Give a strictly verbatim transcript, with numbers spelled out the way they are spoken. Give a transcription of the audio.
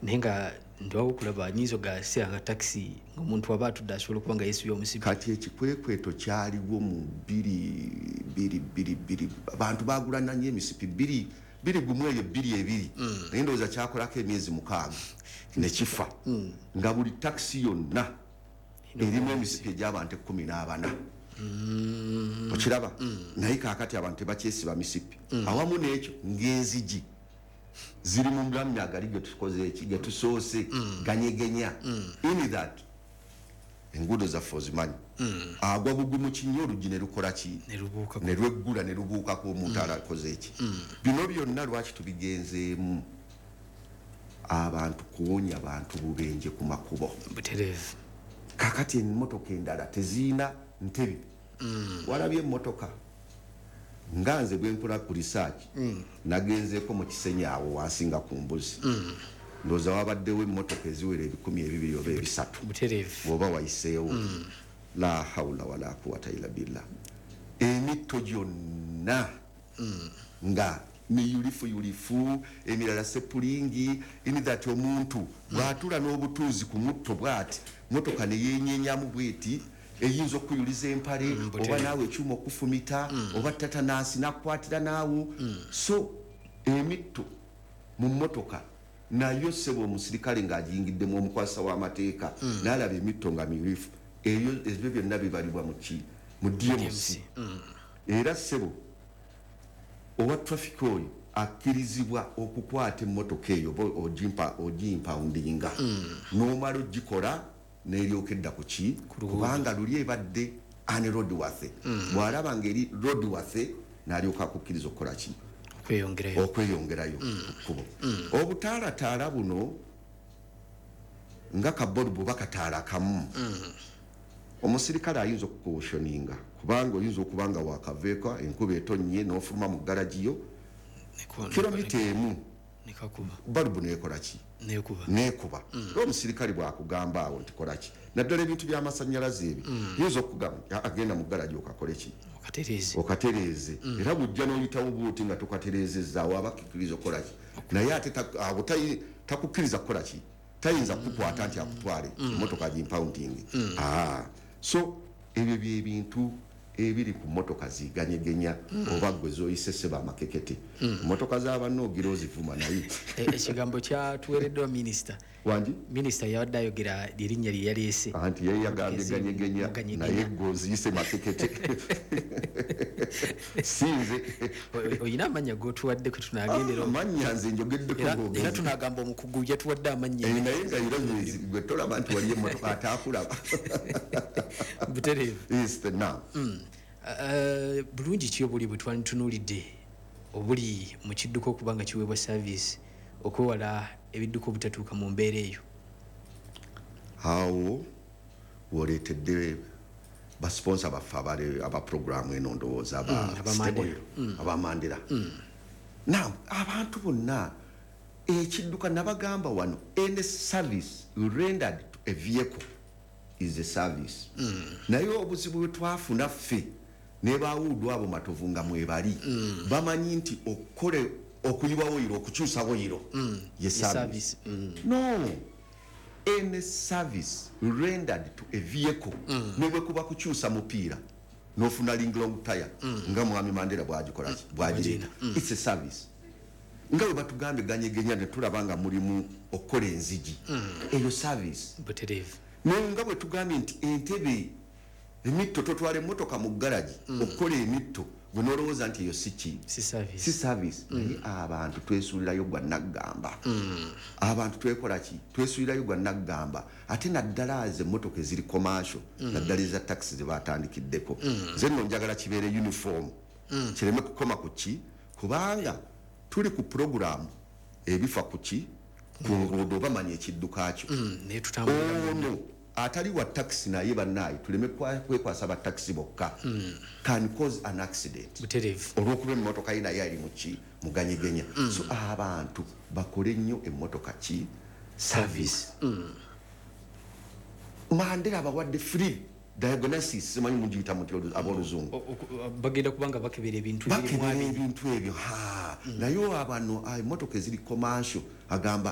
nenga ndo okulaba nyizo ga sanga taxi ngomuntu wabatu dashobola kubanga Yesu yomusibi kati ekikwekweto kyaliwo mu biri biri biri biri abantu bagulana nnyo emisipi biri biri gumweyo biri ebiri mm. naye ndowooza kyakolako emyezi mukaaga ne kifa mm. nga buli taxi yonna erimu emisipi egy'abantu ekkumi n'abana mm. okiraba mm. naye kaakati abantu tebakyesiba misipi mm. awamu n'ekyo ng'enzigi ziri mu myaggali gye tukoze eki gye tusoose mm. ganyegenya mm. in that enguudo zaffe ozimanyi mm. agwa bugumu kinyo olugi ne lukola ki ne lweggula ne lubuukako omuntu mm. alakoze eki mm. bino byonna lwaki tubigenzeemu abantu kuwonya bantu bubenje ku makubo butereevu kakati emmotoka endala teziina ntebi mm. walabye emmotoka nga nze bwe nkola ku research mm. nagenzeeko mu kisenyi awo wansinga ku mbuzi mm. ndowooza wabaddewo emmotoka eziwera ebikumi ebibiri oba ebisatu butereevu oba wayiseewo mm. la hawla wala quwata illa billah emitto gyonna mm. nga miyulifu yulifu emirala sepulingi inidhati omuntu bwatula mm. n'obutuuzi ku mutto bwati motoka ne yenyenyamu bweti eyinza okuyuliza empale mm, oba naawe ekyuma okufumita mm. oba tatanasi nakukwatira naawo mm. so emitto mu mmotoka nayo sebo omusirikale ng'agiyingiddemu omukwasa w'amateeka mm. n'alaba emitto nga miyulifu eyo ebyo byonna bibalibwa mu ki mu D M C mm. era sebo owa traffic oyo akkirizibwa okukwata emmotoka eyo ogimpa ogimpoundinga mm. n'omala ogikola n'eryokedda ku ki kubanga luli ebadde ane roadworthy mm. bw'alaba ngeri roadworthy n'alyoka akukkiriza okukola ki okweyongerayo okweyongerayo kubo mm. mm. obutaalataala buno nga kabolubu bakataala kamu mm. omusirikale ayinza okukuwushoninga kubanga oyinza okubanga wakaveeka enkuba etonnye n'ofuluma mu garajiyo kilomita emu balubu nekola ki nekuba nekuba mm. omusirikale bwakugamba awo nti kola ki naddala ebintu by'amasannyalaze ebyo mm. yinza okugamba agenda mu garaji okakola ki okatereeze okatereeze mm. era bujja n'oyitawo buuti nga tokatereezezaawo abakkiriza okukola ki naye ate abo takukkiriza kukola ki tayinza kukwata nti akutwale emmotoka gimpounding mm. ah. so ebyo byebintu ebiri ku motoka ziganyegenya mm. oba gwe zoyise seba amakekete mm. motoka z'abanogira ozivuma naye ekigambo kyatuweereddwa minisita wangi minisita yabadde ayogera erinnya lye yaleese anti yeye yagambye ganyegenya naye gwe oziyise makekete sinze oyina amannya g'otuwadde kwe tunaagendera amannya nze njogeddeko era tunagamba omukugu yatuwadde amannya naye nga era gwe tolaba nti wali emmotoka ataakulaba butereevu is the now mm. uh, bulungi ki obuli bwe twanitunuulidde obuli mu kidduka okuba nga kiweebwa service okwewala ebidduka obutatuuka mu mbeera eyo awo woleetedde basponsa baffe abaprogramu eno ndowooza abamandera now abantu bonna ekidduka nabagamba wano any service rendered to a vehicle is a service mm. naye obuzibu bwe twafuna ffe ne baawuddwa abo matovu nga mwebali mm. bamanyi nti okukole okuyiwa oyiro okukyusa oyiro mm. ye service mm. no any service rendered to a vehicle mm. ne bwe kuba kukyusa mupiira n'ofuna linglong tire mm. nga mwami Mandela bwagikola mm. bwagirina mm. it's a service nga bwe batugambye ganyegenya ne tulaba nga mulimu okukola enzigi mm. eyo service butereevu nenga bwe tugambye nti entebe emitto totwala emmotoka mu garaji mm. okukola emitto gwe nolowooza nti eyo siki si service, si service. Mm. naye abantu twesuulirayo gwa naggamba mm. abantu twekola ki twesuulirayo gwa naggamba ate naddala ze emmotoka eziri commercial mm. naddala eza taxi ze batandikiddeko mm. nze nno njagala kibeere uniform mm. kireme kukoma ku ki kubanga tuli ku programu ebifa ku ki ku nguudo bamanya ekidduka kyo ono atali wa taxi naye bannaye tuleme kwekwasa ba taxi bokka mm. can cause an accident olw'okuba emmotoka ye naye ali muki muganyegenya mm. so abantu bakole nnyo emmotoka ki service mm. Mandela abawadde free diagnosis simanyi mugiyita muti ab'oluzungu bagenda kubanga bakebera ebintu bakebera ebintu ebyo ha mm. naye abano emmotoka eziri commercial agamba